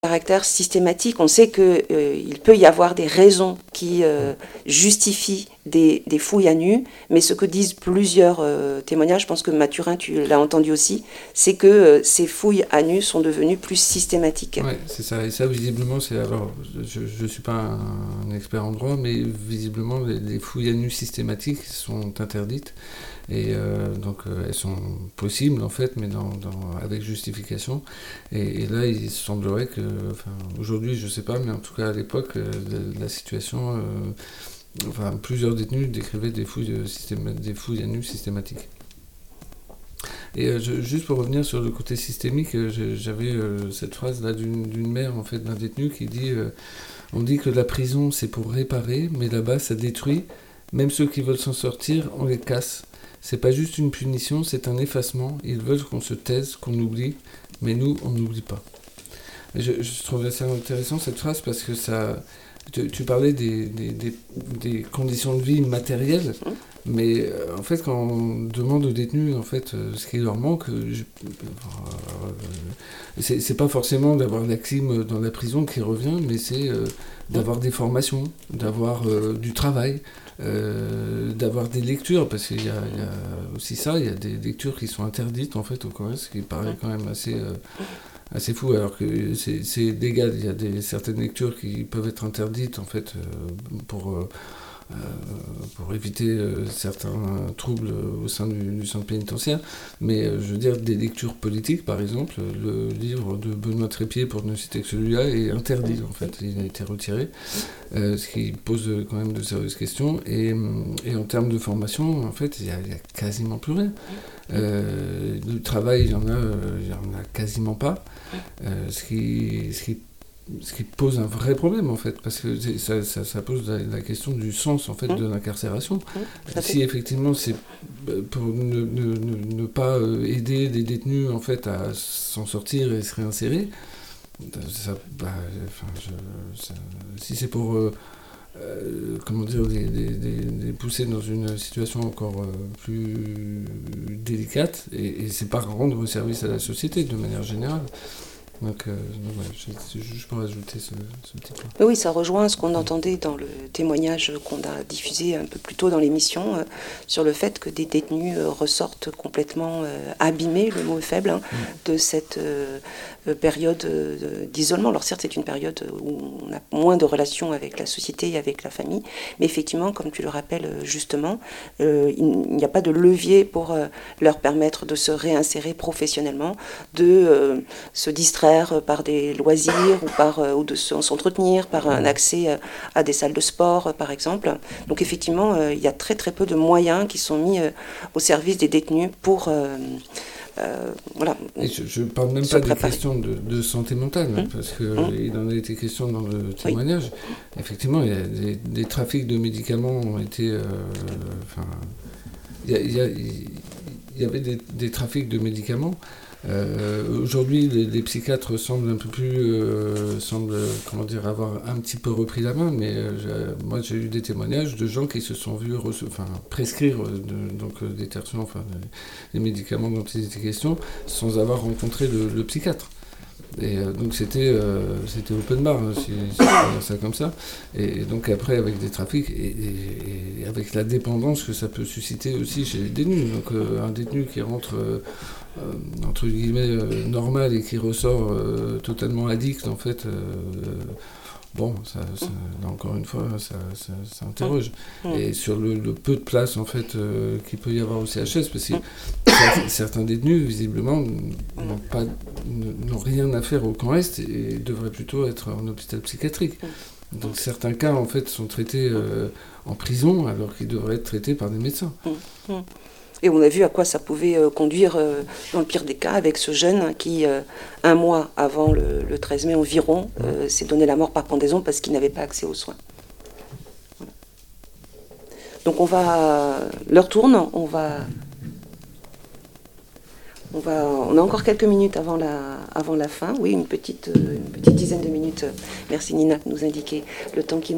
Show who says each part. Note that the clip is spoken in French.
Speaker 1: caractère systématique. On sait qu'il peut y avoir des raisons qui justifient des fouilles à nu, mais ce que disent plusieurs témoignages, je pense que Mathurin, tu l'as entendu aussi, c'est que ces fouilles à nu sont devenues plus systématiques.
Speaker 2: Oui, c'est ça. Et ça, visiblement, c'est... Alors, je ne suis pas un expert en droit, mais visiblement, les fouilles à nu systématiques sont interdites. Et donc, elles sont possibles, en fait, mais avec justification. Et là, il semblerait que... Enfin, aujourd'hui, je ne sais pas, mais en tout cas, à l'époque, la situation... Enfin, plusieurs détenus décrivaient des fouilles à nu systématiques. Et juste pour revenir sur le côté systémique, j'avais cette phrase-là d'une mère, en fait, d'un détenu qui dit on dit que la prison, c'est pour réparer, mais là-bas, ça détruit. Même ceux qui veulent s'en sortir, on les casse. C'est pas juste une punition, c'est un effacement. Ils veulent qu'on se taise, qu'on oublie, mais nous, on n'oublie pas. Et je trouve assez intéressant cette phrase parce que ça... Tu parlais des conditions de vie matérielles, mais en fait, quand on demande aux détenus en fait, ce qui leur manque, c'est pas forcément d'avoir la clim dans la prison qui revient, mais c'est d'avoir des formations, d'avoir du travail, d'avoir des lectures, parce qu'il y a aussi ça, il y a des lectures qui sont interdites en fait au Corrèze, ce qui paraît quand même assez fou, alors que c'est légal. Il y a certaines lectures qui peuvent être interdites en fait pour éviter certains troubles au sein du centre pénitentiaire. Mais je veux dire, des lectures politiques, par exemple, le livre de Benoît Trépied, pour ne citer que celui-là, est interdit en fait. Il a été retiré, ce qui pose quand même de sérieuses questions. Et en termes de formation, en fait, il y a quasiment plus rien. Le travail, il y en a quasiment pas. Ce qui pose un vrai problème en fait, parce que ça pose la question du sens en fait de l'incarcération. Si effectivement c'est pour ne pas aider les détenus en fait à s'en sortir et se réinsérer, si c'est pour comment dire, les pousser dans une situation encore plus délicate, et c'est pas rendre service à la société de manière générale. Donc c'est juste pour ajouter ce petit point.
Speaker 1: Oui, ça rejoint ce qu'on entendait dans le témoignage qu'on a diffusé un peu plus tôt dans l'émission, sur le fait que des détenus ressortent complètement abîmés, le mot est faible, de cette période d'isolement. Alors certes, c'est une période où on a moins de relations avec la société et avec la famille, mais effectivement, comme tu le rappelles justement, il n'y a pas de levier pour leur permettre de se réinsérer professionnellement, de se distraire par des loisirs ou de s'entretenir par un accès à des salles de sport, par exemple. Donc effectivement, il y a très très peu de moyens qui sont mis au service des détenus pour... voilà.
Speaker 2: Et je ne parle même pas des questions de santé mentale, parce qu'il en a été question dans le témoignage. Oui. Effectivement, il y a des trafics de médicaments ont été... il y avait des trafics de médicaments. Aujourd'hui, les psychiatres semblent un peu plus, avoir un petit peu repris la main, mais moi j'ai eu des témoignages de gens qui se sont vus prescrire détergents, les médicaments dont il était question, sans avoir rencontré le psychiatre. Et donc c'était open bar, si on peut dire ça comme ça. Et donc après, avec des trafics et avec la dépendance que ça peut susciter aussi chez les détenus. Donc un détenu qui rentre entre guillemets normal et qui ressort totalement addict, en fait, là encore une fois, ça interroge. Et sur le peu de place en fait qu'il peut y avoir au CHS, parce que certains détenus visiblement n'ont rien à faire au camp Est et devraient plutôt être en hôpital psychiatrique. Donc certains cas en fait sont traités en prison alors qu'ils devraient être traités par des médecins.
Speaker 1: Et on a vu à quoi ça pouvait conduire, dans le pire des cas, avec ce jeune qui, un mois avant le 13 mai environ, s'est donné la mort par pendaison parce qu'il n'avait pas accès aux soins. Voilà. Donc l'heure tourne, on a encore quelques minutes avant la fin. Oui, une petite dizaine de minutes. Merci Nina de nous indiquer le temps qui nous